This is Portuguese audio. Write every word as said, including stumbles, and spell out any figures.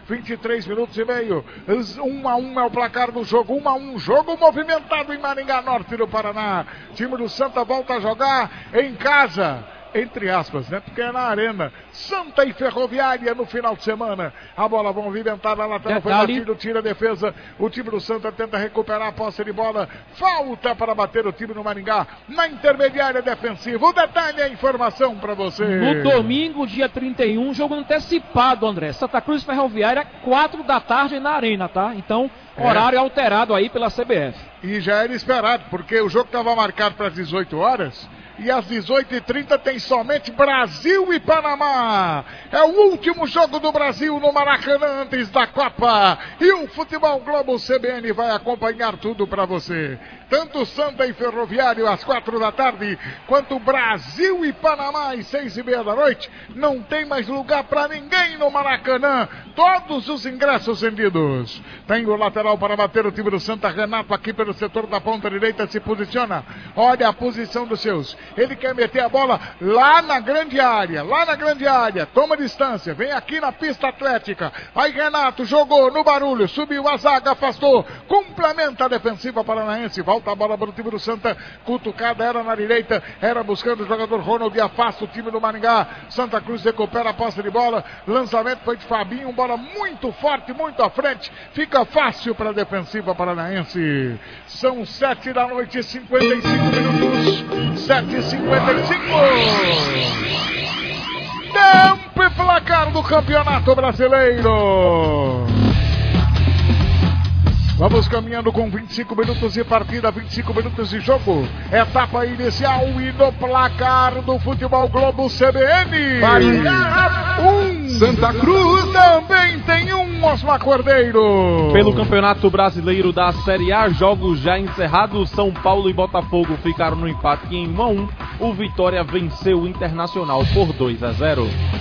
vinte e três minutos e meio. um a um é o placar do jogo. um a um, jogo movimentado em Maringá, norte do Paraná. Time do Santa volta a jogar em casa. Entre aspas, né? Porque é na arena. Santa e Ferroviária no final de semana. A bola movimentada, a lateral foi batido, tira a defesa. O time do Santa tenta recuperar a posse de bola. Falta para bater o time do Maringá na intermediária defensiva. O detalhe é a informação para você. No domingo, dia trinta e um, jogo antecipado, André. Santa Cruz Ferroviária, quatro da tarde na arena, tá? Então, horário é. alterado aí pela C B F. E já era esperado, porque o jogo estava marcado para as dezoito horas. E às dezoito e trinta tem somente Brasil e Panamá. É o último jogo do Brasil no Maracanã antes da Copa. E o Futebol Globo C B N vai acompanhar tudo para você. Tanto Santa e Ferroviário às quatro da tarde, quanto Brasil e Panamá às seis e meia da noite. Não tem mais lugar para ninguém no Maracanã. Todos os ingressos vendidos. Tem o lateral para bater o time do Santa. Renato aqui pelo setor da ponta direita se posiciona. Olha a posição dos seus. Ele quer meter a bola lá na grande área. Lá na grande área. Toma distância. Vem aqui na pista atlética. Aí Renato jogou no barulho. Subiu a zaga, afastou. Complementa a defensiva paranaense. Volta a bola para o time do Santa. Cutucada era na direita. Era buscando o jogador Ronald e afasta o time do Maringá. Santa Cruz recupera a posse de bola. Lançamento foi de Fabinho. Bola muito forte, muito à frente. Fica fácil para a defensiva paranaense. São sete da noite, cinquenta e cinco minutos. sete e cinquenta e cinco. Tempo e placar do Campeonato Brasileiro. Vamos caminhando com vinte e cinco minutos de partida, vinte e cinco minutos de jogo. Etapa inicial e no placar do Futebol Globo C B N. Maringá um. Santa Cruz também tem um, Osmar Cordeiro. Pelo Campeonato Brasileiro da Série A, jogos já encerrados, São Paulo e Botafogo ficaram no empate em um a um. O Vitória venceu o Internacional por dois a zero.